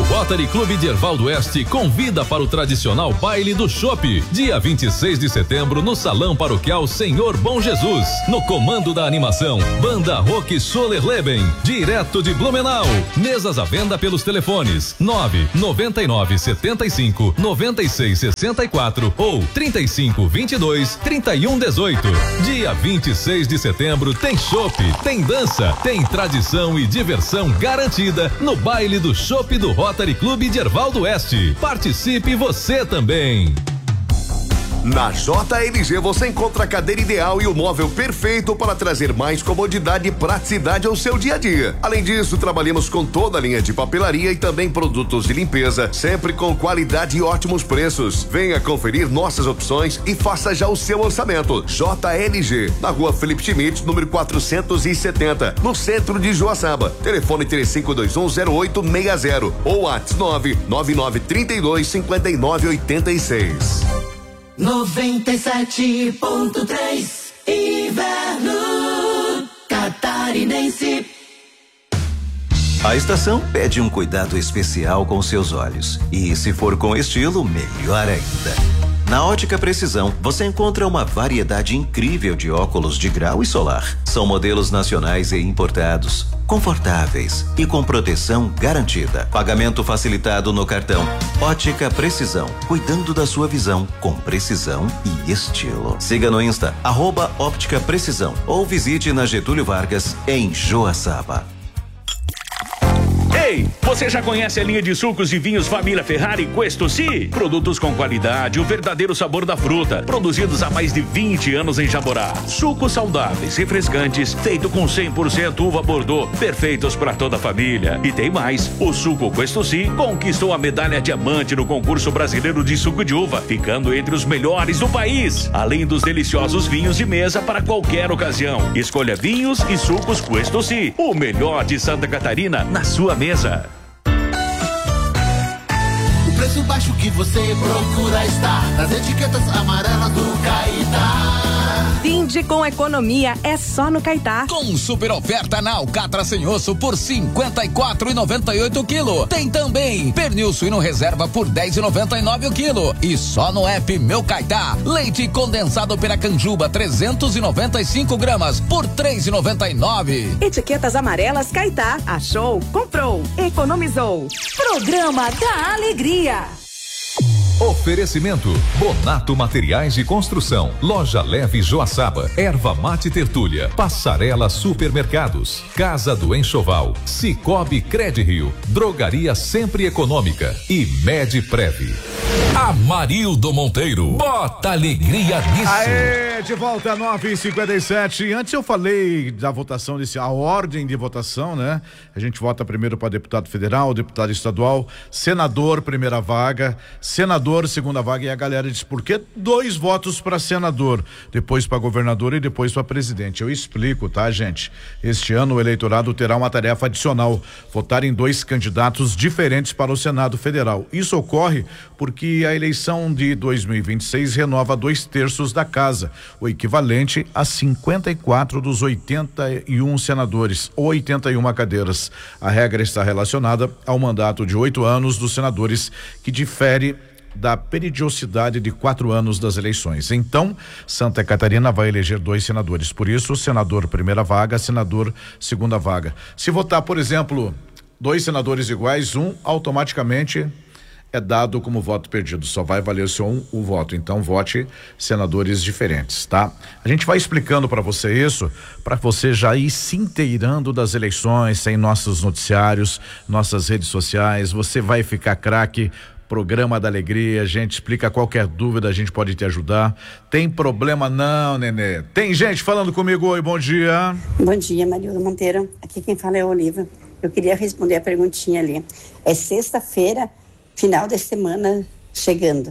Rotary Clube de Erval do Oeste convida para o tradicional baile do chopp, dia 26 de setembro no Salão Paroquial Senhor Bom Jesus. No comando da animação, Banda Rock Solerleben, direto de Blumenau. Mesas à venda pelos telefones 999759664 ou 35223118. Dia 26 de setembro tem chopp, tem dança, tem tradição e diversão garantida no baile do chopp do Rotary Clube de Erval do Oeste. Participe você também. Na JLG você encontra a cadeira ideal e o móvel perfeito para trazer mais comodidade e praticidade ao seu dia a dia. Além disso, trabalhamos com toda a linha de papelaria e também produtos de limpeza, sempre com qualidade e ótimos preços. Venha conferir nossas opções e faça já o seu orçamento. JLG, na rua Felipe Schmidt, número 470, no centro de Joaçaba. Telefone 35210860 ou WhatsApp 999325986. 97.3 Inverno Catarinense. A estação pede um cuidado especial com seus olhos. E se for com estilo, melhor ainda. Na Ótica Precisão, você encontra uma variedade incrível de óculos de grau e solar. São modelos nacionais e importados, confortáveis e com proteção garantida. Pagamento facilitado no cartão. Ótica Precisão, cuidando da sua visão com precisão e estilo. Siga no Insta, @Óptica Precisão ou visite na Getúlio Vargas, em Joaçaba. Ei, você já conhece a linha de sucos e vinhos Família Ferrari Questo Si? Produtos com qualidade, o verdadeiro sabor da fruta, produzidos há mais de 20 anos em Jaborá. Sucos saudáveis, refrescantes, feito com 100% uva Bordeaux, perfeitos para toda a família. E tem mais, o suco Questo Si conquistou a medalha diamante no concurso brasileiro de suco de uva, ficando entre os melhores do país. Além dos deliciosos vinhos de mesa para qualquer ocasião. Escolha vinhos e sucos Questo Si, o melhor de Santa Catarina na sua mesa. O preço baixo que você procura está nas etiquetas amarelas do Caetá. Finde com economia é só no Caetá. Com super oferta na alcatra sem osso por 54,98 o quilo. Tem também pernil suíno reserva por 10,99 o quilo. E só no app Meu Caetá, leite condensado Piracanjuba 395 gramas por 3,99. Etiquetas amarelas Caetá. Achou, comprou, economizou. Programa da Alegria. Oferecimento: Bonato Materiais de Construção, Loja Leve Joaçaba, Erva Mate Tertúlia, Passarela Supermercados, Casa do Enxoval, Cicobi Credrio, Drogaria Sempre Econômica e Medprev. Amarildo Monteiro, bota alegria nisso. Aê, de volta a 9h57. Antes eu falei da votação a ordem de votação, né? A gente vota primeiro para deputado federal, deputado estadual, senador, primeira vaga, senador, segunda vaga, e a galera diz: por que 2 votos para senador, depois para governador e depois para presidente? Eu explico, tá, gente? Este ano o eleitorado terá uma tarefa adicional: votar em 2 candidatos diferentes para o Senado Federal. Isso ocorre porque a eleição de 2026 renova 2/3 da casa, o equivalente a 54 dos 81 senadores, 81 cadeiras. A regra está relacionada ao mandato de 8 anos dos senadores, que difere da periodicidade de 4 anos das eleições. Então, Santa Catarina vai eleger 2 senadores. Por isso, senador primeira vaga, senador segunda vaga. Se votar, por exemplo, 2 senadores iguais, automaticamente é dado como voto perdido. Só vai valer só o voto. Então, vote senadores diferentes, tá? A gente vai explicando para você isso, para você já ir se inteirando das eleições, tem nossos noticiários, nossas redes sociais. Você vai ficar craque. Programa da Alegria, a gente explica qualquer dúvida, a gente pode te ajudar. Tem problema não, Nenê? Tem gente falando comigo. Oi, bom dia. Bom dia, Marildo Monteiro. Aqui quem fala é a Oliva. Eu queria responder a perguntinha ali. É sexta-feira, final da semana chegando.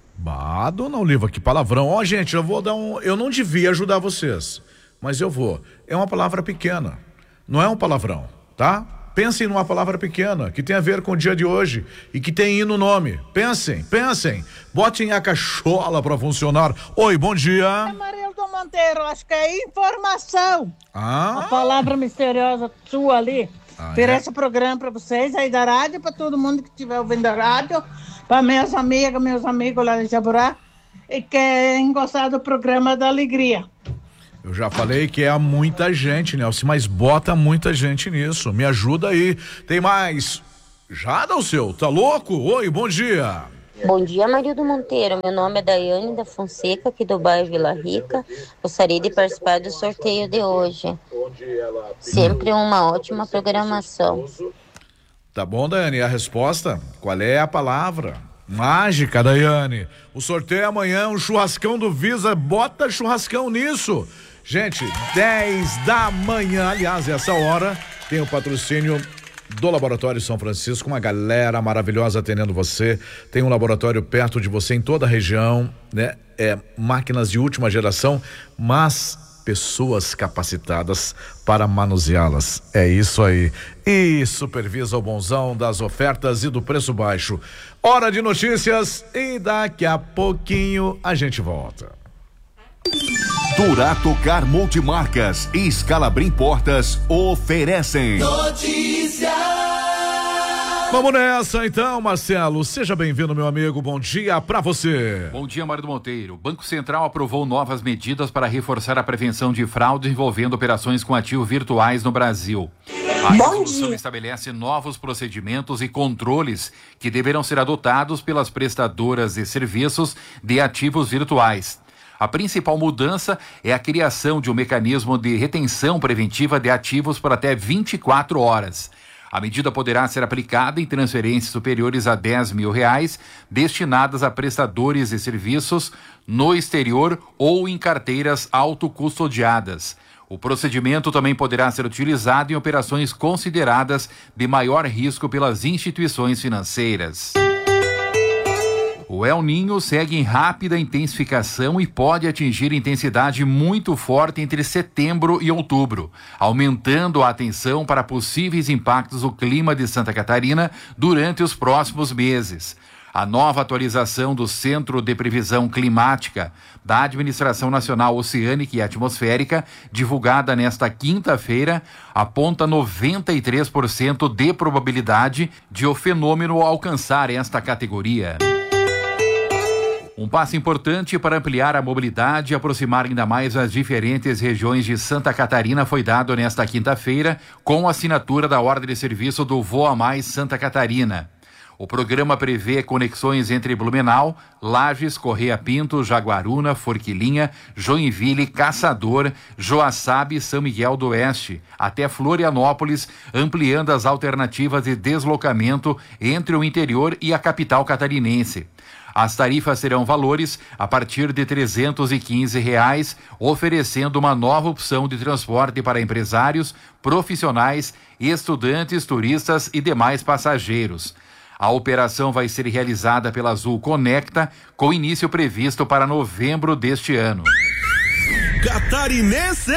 Dona Oliva, que palavrão. Ó, gente, eu não devia ajudar vocês, mas eu vou. É uma palavra pequena, não é um palavrão, tá? Pensem numa palavra pequena, que tem a ver com o dia de hoje e que tem I no nome. Pensem. Botem a cachola pra funcionar. Oi, bom dia. É Marildo Monteiro, acho que é informação. Ah. A palavra misteriosa sua ali. Ofereço o programa para vocês aí da rádio, para todo mundo que estiver ouvindo a rádio, para minhas amigas, meus amigos lá de Jaborá, e querem gostar do programa da Alegria. Eu já falei que é muita gente, Nelson, mas bota muita gente nisso. Me ajuda aí. Tem mais. Já dá o seu, tá louco? Oi, bom dia. Bom dia, Marildo Monteiro. Meu nome é Daiane da Fonseca, aqui do bairro Vila Rica. Gostaria de participar do sorteio de hoje. Sempre uma ótima programação. Tá bom, Daiane. A resposta? Qual é a palavra? Mágica, Daiane. O sorteio é amanhã, um churrascão do Visa. Bota churrascão nisso. Gente, 10 da manhã. Aliás, essa hora tem o patrocínio do Laboratório São Francisco, uma galera maravilhosa atendendo você. Tem um laboratório perto de você em toda a região, né? Máquinas de última geração, mas pessoas capacitadas para manuseá-las. É isso aí. E supervisa o bonzão das ofertas e do preço baixo. Hora de notícias e daqui a pouquinho a gente volta. Durato Car Multimarcas e Scalabrim Portas oferecem notícias. Vamos nessa então, Marcelo. Seja bem-vindo, meu amigo. Bom dia pra você. Bom dia, Mário Monteiro. O Banco Central aprovou novas medidas para reforçar a prevenção de fraudes envolvendo operações com ativos virtuais no Brasil. A resolução estabelece novos procedimentos e controles que deverão ser adotados pelas prestadoras de serviços de ativos virtuais. A principal mudança é a criação de um mecanismo de retenção preventiva de ativos por até 24 horas. A medida poderá ser aplicada em transferências superiores a R$10 mil destinadas a prestadores de serviços no exterior ou em carteiras autocustodiadas. O procedimento também poderá ser utilizado em operações consideradas de maior risco pelas instituições financeiras. O El Niño segue em rápida intensificação e pode atingir intensidade muito forte entre setembro e outubro, aumentando a atenção para possíveis impactos do clima de Santa Catarina durante os próximos meses. A nova atualização do Centro de Previsão Climática da Administração Nacional Oceânica e Atmosférica, divulgada nesta quinta-feira, aponta 93% de probabilidade de o fenômeno alcançar esta categoria. Um passo importante para ampliar a mobilidade e aproximar ainda mais as diferentes regiões de Santa Catarina foi dado nesta quinta-feira com a assinatura da ordem de serviço do Voa Mais Santa Catarina. O programa prevê conexões entre Blumenau, Lages, Correia Pinto, Jaguaruna, Forquilinha, Joinville, Caçador, Joaçaba e São Miguel do Oeste, até Florianópolis, ampliando as alternativas de deslocamento entre o interior e a capital catarinense. As tarifas serão valores a partir de R$315, oferecendo uma nova opção de transporte para empresários, profissionais, estudantes, turistas e demais passageiros. A operação vai ser realizada pela Azul Conecta, com início previsto para novembro deste ano. Catarinense.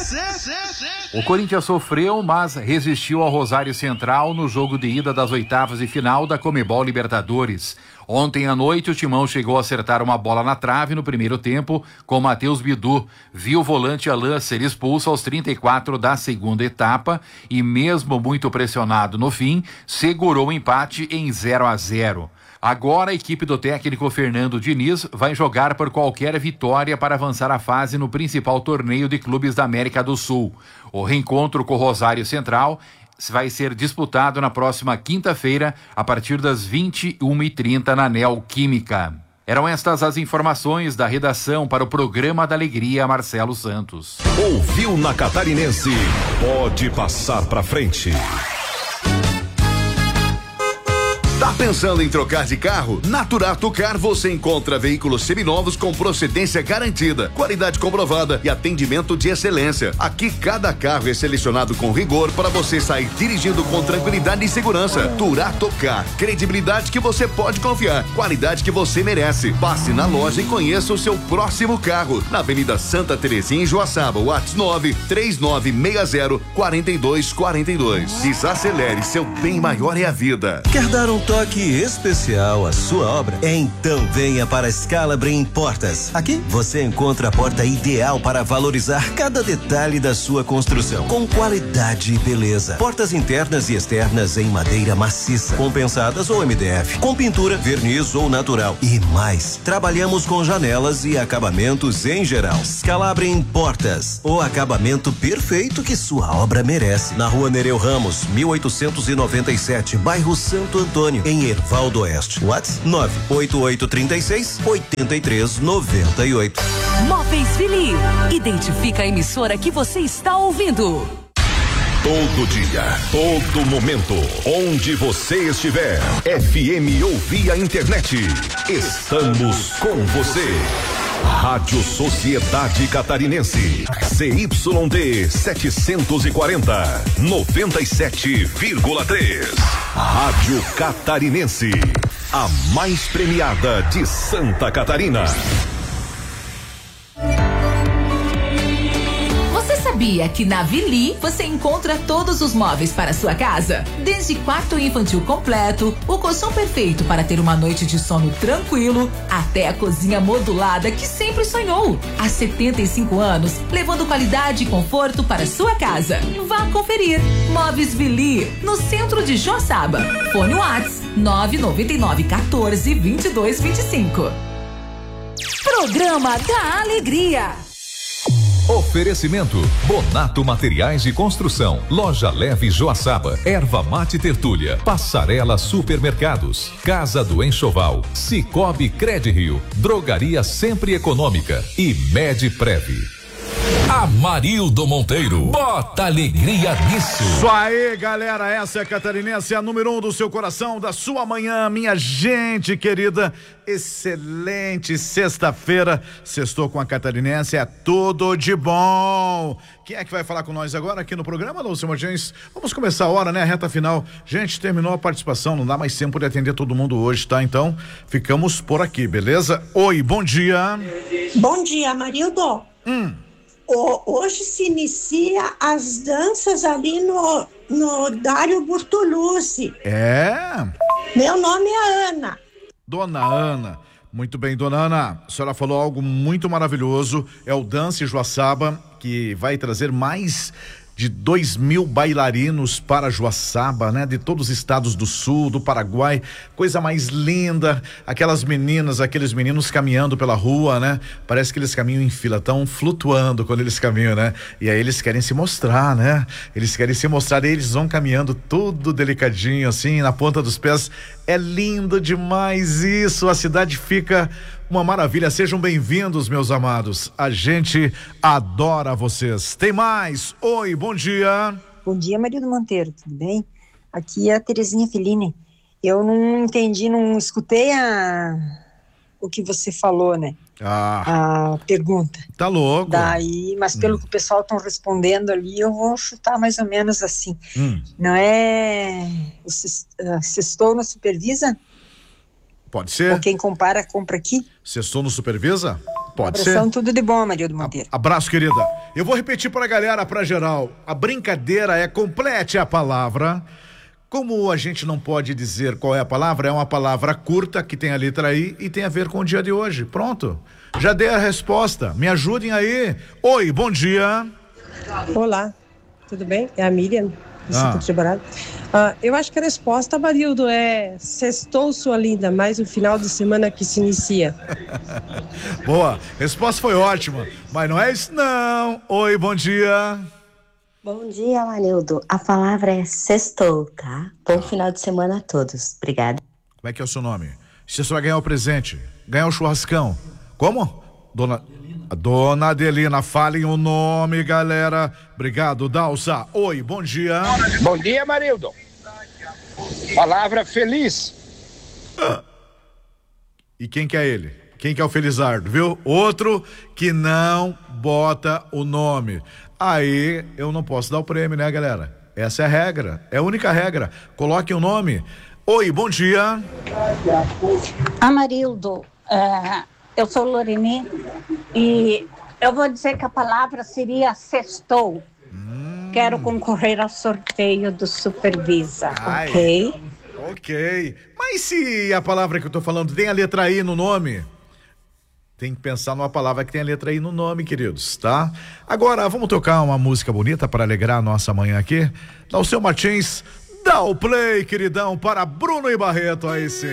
O Corinthians sofreu, mas resistiu ao Rosário Central no jogo de ida das oitavas de final da Conmebol Libertadores. Ontem à noite, o Timão chegou a acertar uma bola na trave no primeiro tempo com Matheus Bidu. Viu o volante Alain ser expulso aos 34 da segunda etapa e, mesmo muito pressionado no fim, segurou o empate em 0-0. Agora a equipe do técnico Fernando Diniz vai jogar por qualquer vitória para avançar a fase no principal torneio de clubes da América do Sul. O reencontro com o Rosário Central vai ser disputado na próxima quinta-feira, a partir das 21h30 na Neoquímica. Eram estas as informações da redação para o Programa da Alegria, Marcelo Santos. Ouviu na Catarinense? Pode passar pra frente. Tá pensando em trocar de carro? Na Durato Car você encontra veículos seminovos com procedência garantida, qualidade comprovada e atendimento de excelência. Aqui cada carro é selecionado com rigor para você sair dirigindo com tranquilidade e segurança. Durato Car, credibilidade que você pode confiar, qualidade que você merece. Passe na loja e conheça o seu próximo carro. Na Avenida Santa Terezinha, em Joaçaba, WhatsApp 93960-4242. Desacelere, seu bem maior é a vida. Quer dar um toque toque especial à sua obra? Então venha para Scalabrin Portas. Aqui você encontra a porta ideal para valorizar cada detalhe da sua construção, com qualidade e beleza. Portas internas e externas em madeira maciça, compensadas ou MDF, com pintura, verniz ou natural e mais. Trabalhamos com janelas e acabamentos em geral. Scalabrin Portas, o acabamento perfeito que sua obra merece. Na Rua Nereu Ramos, 1897, bairro Santo Antônio, em Ervaldo Oeste. WhatsApp 98836-8398. Móveis Vili. Identifica a emissora que você está ouvindo. Todo dia, todo momento, onde você estiver, FM ou via internet, estamos com você. Rádio Sociedade Catarinense, CYD 740, 97,3. Rádio Catarinense, a mais premiada de Santa Catarina. Sabia que na Vili você encontra todos os móveis para sua casa? Desde quarto infantil completo, o colchão perfeito para ter uma noite de sono tranquilo, até a cozinha modulada que sempre sonhou. Há 75 anos, levando qualidade e conforto para sua casa. Vá conferir. Móveis Vili, no centro de Joaçaba. Fone WhatsApp 999-14-2225. Programa da Alegria. Oferecimento: Bonato Materiais de Construção, Loja Leve Joaçaba, Erva Mate Tertúlia, Passarela Supermercados, Casa do Enxoval, Cicobi Credirio, Drogaria Sempre Econômica e Medprev. Amarildo Monteiro, bota alegria nisso. Isso aí, galera, essa é a Catarinense, a número 1 do seu coração, da sua manhã, minha gente querida. Excelente sexta-feira, sextou com a Catarinense, é tudo de bom. Quem é que vai falar com nós agora aqui no programa, Lúcio Martins? Vamos começar a hora, né? A reta final. Gente, terminou a participação, não dá mais tempo de atender todo mundo hoje, tá? Então, ficamos por aqui, beleza? Oi, bom dia. Bom dia, Amarildo. Hoje se inicia as danças ali no Dário Bortolucci. É? Meu nome é Ana. Dona Ana. Muito bem, dona Ana. A senhora falou algo muito maravilhoso. É o Dance Joaçaba, que vai trazer mais de 2.000 bailarinos para Joaçaba, né? De todos os estados do sul, do Paraguai, coisa mais linda, aquelas meninas, aqueles meninos caminhando pela rua, né? Parece que eles caminham em fila, estão flutuando quando eles caminham, né? E aí eles querem se mostrar, né? Eles querem se mostrar e eles vão caminhando tudo delicadinho, assim, na ponta dos pés. É lindo demais isso, a cidade fica uma maravilha. Sejam bem-vindos, meus amados. A gente adora vocês. Tem mais. Oi, bom dia. Bom dia, Amarildo Monteiro, tudo bem? Aqui é a Terezinha Fellini. Eu não entendi, não escutei o que você falou, né? A pergunta. Tá louco. Daí, mas pelo que o pessoal estão respondendo ali, eu vou chutar mais ou menos assim. Não é o Sextou no Supervisa? Pode ser. Ou quem compra aqui? Sextou no Supervisa? Pode Abração, ser. Tudo de bom, Amarildo Monteiro. Abraço, querida. Eu vou repetir pra galera, pra geral. A brincadeira é complete a palavra. Como a gente não pode dizer qual é a palavra, é uma palavra curta que tem a letra I e tem a ver com o dia de hoje. Pronto. Já dei a resposta. Me ajudem aí. Oi, bom dia. Olá, tudo bem? É a Miriam. Eu acho que a resposta, Amarildo, é sextou, sua linda, mais um final de semana que se inicia. Boa, resposta foi ótima, mas não é isso não. Oi, bom dia. Bom dia, Amarildo. A palavra é sextou, tá? Bom final de semana a todos. Obrigada. Como é que é o seu nome? Se você vai ganhar o presente, ganhar o churrascão. Como? Dona Adelina, falem o nome, galera. Obrigado, Dalsa. Oi, bom dia. Bom dia, Amarildo. Palavra feliz. E quem que é ele? Quem que é o Felizardo, viu? Outro que não bota o nome. Aí eu não posso dar o prêmio, né, galera? Essa é a regra, é a única regra. Coloque o nome. Oi, bom dia. Amarildo, eu sou Lorene e eu vou dizer que a palavra seria sextou. Quero concorrer ao sorteio do Supervisa, ok? Ok. Mas Mas se a palavra que eu tô falando tem a letra I no nome, tem que pensar numa palavra que tem a letra I no nome, queridos, tá? Agora, vamos tocar uma música bonita para alegrar a nossa manhã aqui. Dá o seu Martins, dá o play, queridão, para Bruno e Barreto, aí sim.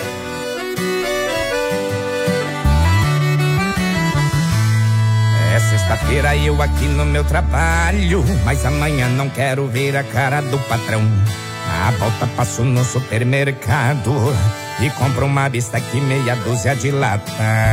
É sexta-feira eu aqui no meu trabalho, mas amanhã não quero ver a cara do patrão. Na volta passo no supermercado e compro uma vista aqui, meia dúzia de lata.